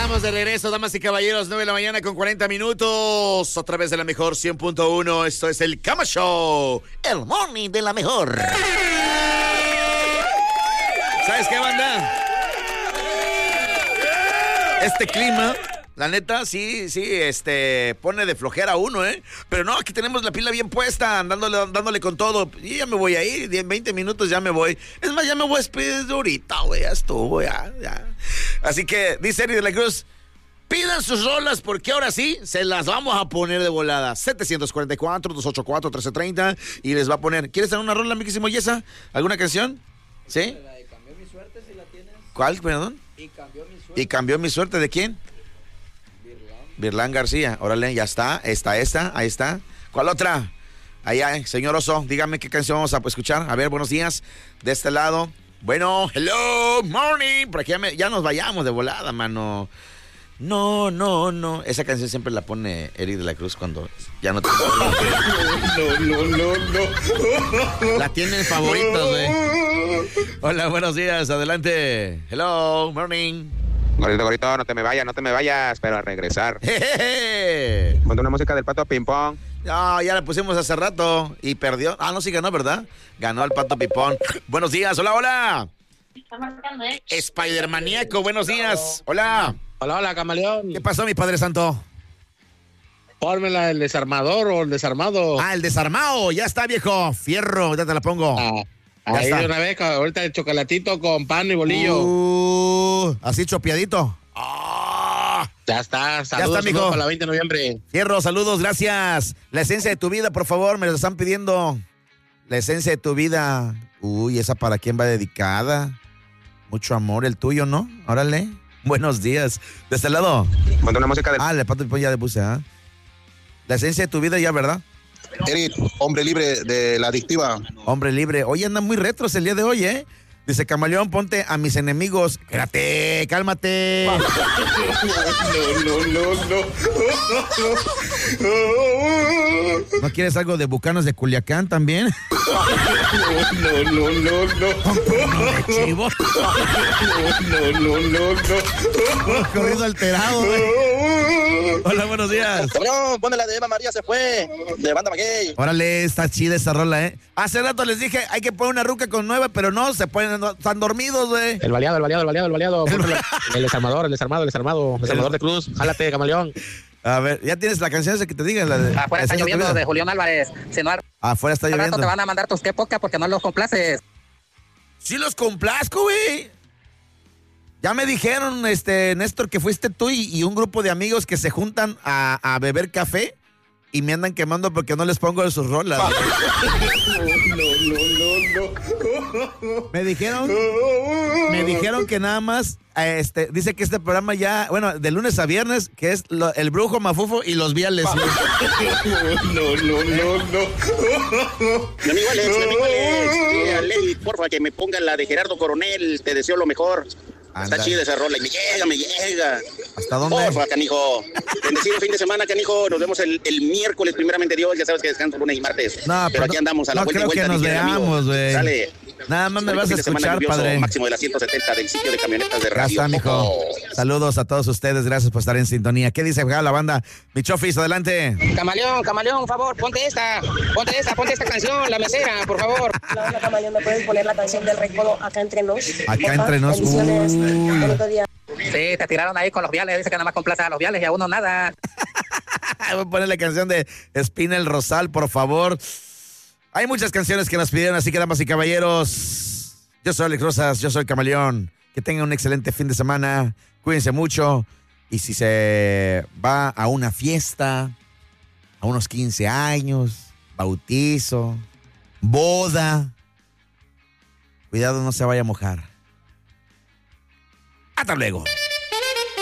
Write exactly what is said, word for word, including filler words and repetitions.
Estamos de regreso, damas y caballeros, nueve de la mañana con cuarenta minutos. Otra vez de la mejor cien punto uno. Esto es el Cama Show, el morning de la mejor. ¿Sabes qué, banda? Este clima, la neta, sí, sí, este, pone de flojera a uno, ¿eh? Pero no, aquí tenemos la pila bien puesta, dándole, dándole con todo. Y ya me voy a ir, en veinte minutos ya me voy. Es más, ya me voy a despedir ahorita, güey, ya estuvo, ya, ya. Así que, dice Eri de la Cruz, pidan sus rolas porque ahora sí se las vamos a poner de volada. setecientos cuarenta y cuatro, doscientos ochenta y cuatro, trece treinta y les va a poner. ¿Quieres tener una rola, mi querísimo Yesa? ¿Alguna canción? ¿Sí? La de Cambió mi suerte, si la tienes. ¿Cuál, perdón? Y cambió mi suerte. ¿Y cambió mi suerte de quién? Virlán. Virlán García. Órale, ya está. Está esta, ahí está. ¿Cuál otra? Allá, señor Oso, dígame qué canción vamos a escuchar. A ver, buenos días. De este lado. Bueno, hello, morning. Por aquí ya, me, ya nos vayamos de volada, mano. No, no, no. Esa canción siempre la pone Eric de la Cruz cuando ya no tengo. No, no, no, no. La tienen favoritos, güey. Hola, buenos días. Adelante. Hello, morning. Gorito, gorito, no te me vayas, no te me vayas, pero a regresar. Jejeje. Ponte una música del Pato Ping Pong. No, ya la pusimos hace rato y perdió. Ah, no, sí ganó, ¿verdad? Ganó el Pato Pipón. Buenos días, hola, hola. Spider-Maníaco, buenos días. Hola. Hola, hola, camaleón. ¿Qué pasó, mi Padre Santo? Fórmela, el desarmador o el desarmado. Ah, el desarmado, ya está, viejo. Fierro, ya te la pongo. Ah, Ya ahí está. de una vez, ahorita el chocolatito con pan y bolillo. Uh, así chopiadito. Ah. Ya está, saludos, está, mijo. saludos para la veinte de noviembre. Fierro, saludos, gracias. La esencia de tu vida, por favor, me lo están pidiendo. La esencia de tu vida. Uy, ¿esa para quién va dedicada? Mucho amor, el tuyo, ¿no? Órale. Buenos días. ¿De este lado? Ponte una música del... Ah, el Pato Pipón ya le puse, ¿ah? La esencia de tu vida ya, ¿verdad? Eric, hombre libre de la adictiva. Hombre libre. Hoy andan muy retros el día de hoy, ¿eh? Dice Camaleón, ponte a mis enemigos. Espérate, cálmate. No, no, no, no. ¿No quieres algo de Bucanos de Culiacán también? No, no, no, no. De chivo. No, no, no, no. Corrido alterado, güey. Hola, buenos días. Cabrón, ponle la de Eva María se fue, de Banda Maguey. Órale, está chida esa rola, ¿eh? Hace rato les dije, hay que poner una ruca con nueve, pero no, se ponen, no, están dormidos, güey. El baleado, el baleado, el baleado, el baleado. El, el desarmador, el desarmado, el desarmado. El desarmador de cruz. Jálate, camaleón. A ver, ya tienes la canción esa que te digan. La de, Afuera está esa lloviendo tuya. de Julián Álvarez. Si no, al Afuera está rato lloviendo. te van a mandar tus qué poca porque no los complaces. Sí los complazco, güey. Ya me dijeron, este, Néstor, que fuiste tú y, y un grupo de amigos que se juntan a, a beber café y me andan quemando porque no les pongo sus rolas. No, no, no, no. Me dijeron, me dijeron que nada más, este, dice que este programa ya, bueno, de lunes a viernes, que es lo, el Brujo, Mafufo y los Viales. No, no, no, no. Mi amigo Alex, mi amigo Alex, dile a Lady, porfa, que me ponga la de Gerardo Coronel, te deseo lo mejor. Anda. Está chida esa rola y me llega, me llega. ¿Hasta dónde? Porfa, canijo. Bendecido fin de semana, canijo. Nos vemos el, el miércoles, primeramente Dios. Ya sabes que descanso lunes y martes. No, pero aquí andamos a la no vuelta y creo vuelta. que nos dijera el amigo. veamos, güey. Sale. Nada más me Bonito vas a fin de semana escuchar, lluvioso, padre. Máximo de las ciento setenta del sitio de camionetas de Ya radio. está, mijo. Oh. Saludos a todos ustedes, gracias por estar en sintonía. ¿Qué dice la banda? Mi Chofis, adelante. Camaleón, camaleón, por favor, ponte esta. Ponte esta, ponte esta canción, la mesera, por favor. Hola, hola, Camaleón, ¿me puedes poner la canción del Recodo Acá Entre Nos? Acá Porfa, Entre Nos. bendiciones. Uy. Bonito día. Sí, te tiraron ahí con los viales. Dice que nada más complace a los viales y a uno nada. Voy a poner la canción de Espina el Rosal, por favor. Hay muchas canciones que nos pidieron, así que damas y caballeros, yo soy Alex Rosas, yo soy Camaleón. Que tengan un excelente fin de semana, cuídense mucho. Y si se va a una fiesta, a unos quince años, bautizo, boda, cuidado no se vaya a mojar. Hasta luego.